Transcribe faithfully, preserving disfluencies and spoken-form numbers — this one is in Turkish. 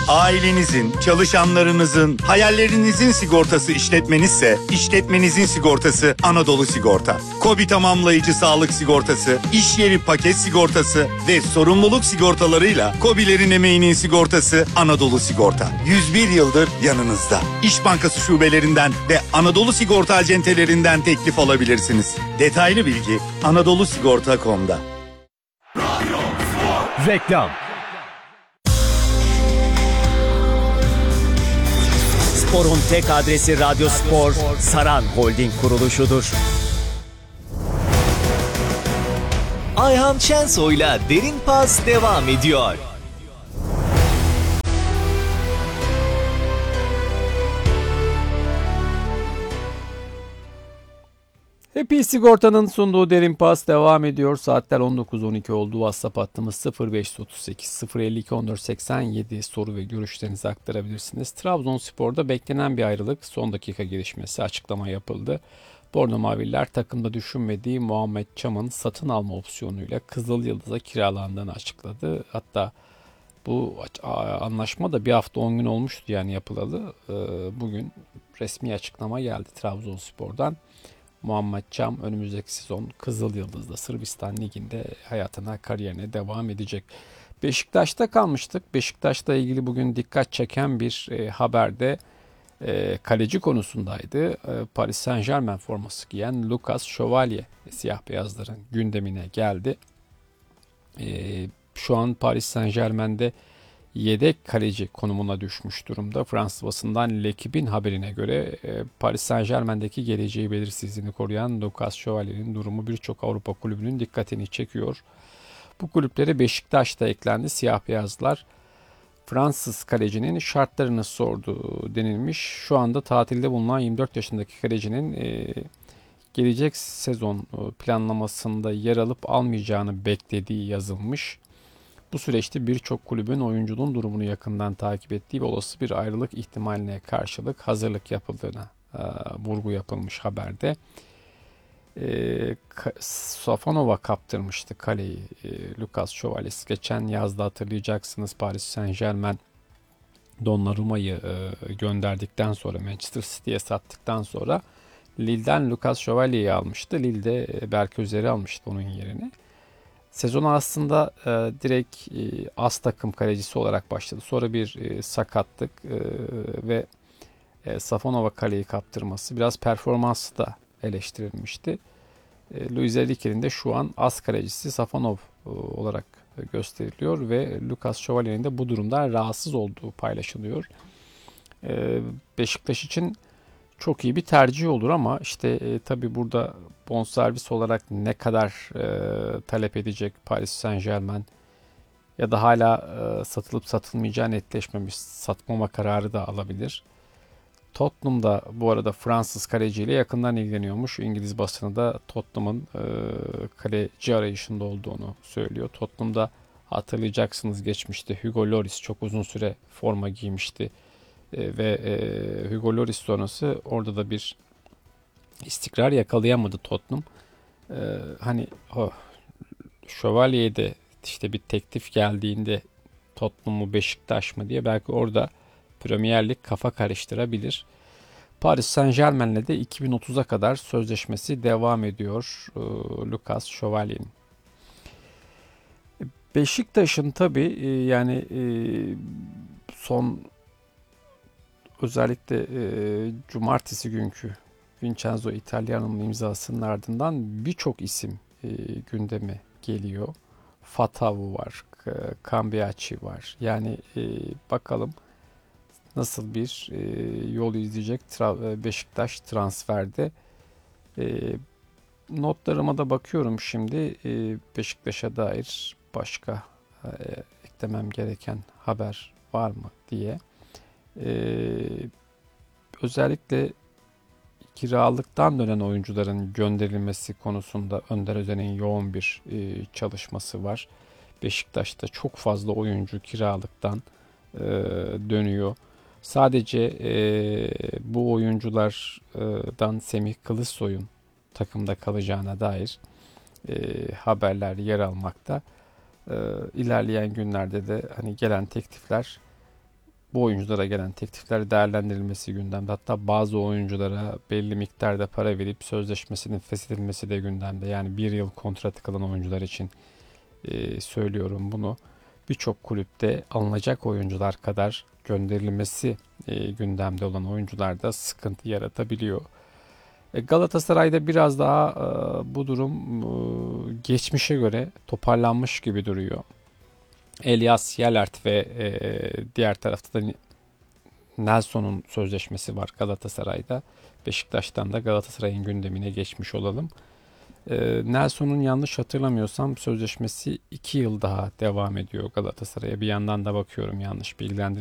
Ailenizin, çalışanlarınızın, hayallerinizin sigortası işletmenizse, işletmenizin sigortası Anadolu Sigorta. KOBİ tamamlayıcı sağlık sigortası, iş yeri paket sigortası ve sorumluluk sigortalarıyla KOBİ'lerin emeğinin sigortası Anadolu Sigorta. yüz bir yıldır yanınızda. İş Bankası şubelerinden ve Anadolu Sigorta acentelerinden teklif alabilirsiniz. Detaylı bilgi anadolu sigorta nokta com'da. Reklam. Spor'un tek adresi Radyo Spor, Saran Holding kuruluşudur. Ayhan Şensoy'la Derin Pas devam ediyor. Happy Sigorta'nın sunduğu Derin Pas devam ediyor. Saatler on dokuz on iki oldu. WhatsApp hattımız sıfır beş otuz sekiz sıfır elli iki on dört seksen yedi, soru ve görüşlerinizi aktarabilirsiniz. Trabzonspor'da beklenen bir ayrılık, son dakika gelişmesi, açıklama yapıldı. Bordo Maviller takımda düşünmediği Muhammed Çam'ın satın alma opsiyonuyla Kızıl Yıldız'a kiralandığını açıkladı. Hatta bu anlaşma da bir hafta on gün olmuştu yani yapılalı. Bugün resmi açıklama geldi Trabzonspor'dan. Muhammed Çam önümüzdeki sezon Kızıl Yıldız'da Sırbistan Ligi'nde hayatına, kariyerine devam edecek. Beşiktaş'ta kalmıştık. Beşiktaş'la ilgili bugün dikkat çeken bir e, haberde e, kaleci konusundaydı. E, Paris Saint-Germain forması giyen Lucas Chevalier siyah beyazların gündemine geldi. E, şu an Paris Saint-Germain'de yedek kaleci konumuna düşmüş durumda. Fransız basından L'Equipe'in haberine göre Paris Saint-Germain'deki geleceği belirsizliğini koruyan Lucas Chevalier'in durumu birçok Avrupa kulübünün dikkatini çekiyor. Bu kulüplere Beşiktaş da eklendi. Siyah beyazlar Fransız kalecinin şartlarını sordu denilmiş. Şu anda tatilde bulunan yirmi dört yaşındaki kalecinin gelecek sezon planlamasında yer alıp almayacağını beklediği yazılmış. Bu süreçte birçok kulübün oyuncunun durumunu yakından takip ettiği ve olası bir ayrılık ihtimaline karşılık hazırlık yapıldığına e, vurgu yapılmış haberde. E, Safonova kaptırmıştı kaleyi e, Lucas Chevalier. Geçen yazda hatırlayacaksınız Paris Saint-Germain Donnarumma'yı e, gönderdikten sonra, Manchester City'ye sattıktan sonra Lille'den Lucas Chevalier'i almıştı. Lille'de Berke Özer'i almıştı onun yerine. Sezonu aslında e, direkt e, az takım kalecisi olarak başladı. Sonra bir e, sakatlık e, ve e, Safonova kaleyi kaptırması biraz performansı da eleştirilmişti. E, Luis Enrique'nin de şu an az kalecisi Safonov e, olarak gösteriliyor ve Lucas Chevalier'in de bu durumdan rahatsız olduğu paylaşılıyor. E, Beşiktaş için çok iyi bir tercih olur ama işte e, tabii burada bonservis olarak ne kadar e, talep edecek Paris Saint-Germain ya da hala e, satılıp satılmayacağı netleşmemiş, satmama kararı da alabilir. Tottenham da bu arada Fransız kaleciyle yakından ilgileniyormuş. İngiliz basını da Tottenham'ın e, kaleci arayışında olduğunu söylüyor. Tottenham'da hatırlayacaksınız geçmişte Hugo Lloris çok uzun süre forma giymişti. E, ve e, Hugo Lloris sonrası orada da bir istikrar yakalayamadı Tottenham. E, hani oh, Chevalier'de işte bir teklif geldiğinde Tottenham mu Beşiktaş mı diye belki orada Premier Lig kafa karıştırabilir. Paris Saint-Germain'le de iki bin otuza kadar sözleşmesi devam ediyor e, Lucas Chevalier'in. Beşiktaş'ın tabii e, yani e, son özellikle e, cumartesi günkü Vincenzo Italiano'nun imzasının ardından birçok isim e, gündeme geliyor. Fatavu var, Cambiachi var. Yani e, bakalım nasıl bir e, yol izleyecek tra- Beşiktaş transferde. E, notlarıma da bakıyorum şimdi. E, Beşiktaş'a dair başka e, eklemem gereken haber var mı diye. Ee, özellikle kiralıktan dönen oyuncuların gönderilmesi konusunda Önder Özen'in yoğun bir e, çalışması var. Beşiktaş'ta çok fazla oyuncu kiralıktan e, dönüyor. Sadece e, bu oyunculardan Semih Kılıçsoy'un takımda kalacağına dair e, haberler yer almakta. E, ilerleyen günlerde de hani gelen teklifler bu oyunculara gelen teklifler değerlendirilmesi gündemde. Hatta bazı oyunculara belli miktarda para verip sözleşmesinin feshedilmesi de gündemde. Yani bir yıl kontratı kalan oyuncular için e, söylüyorum bunu. Birçok kulüpte alınacak oyuncular kadar gönderilmesi e, gündemde olan oyuncular da sıkıntı yaratabiliyor. E, Galatasaray'da biraz daha e, bu durum e, geçmişe göre toparlanmış gibi duruyor. Elias Yelert ve e, diğer tarafta da Nelson'un sözleşmesi var Galatasaray'da. Beşiktaş'tan da Galatasaray'ın gündemine geçmiş olalım. E, Nelson'un yanlış hatırlamıyorsam sözleşmesi iki yıl daha devam ediyor Galatasaray'a. Bir yandan da bakıyorum yanlış bilgilendirme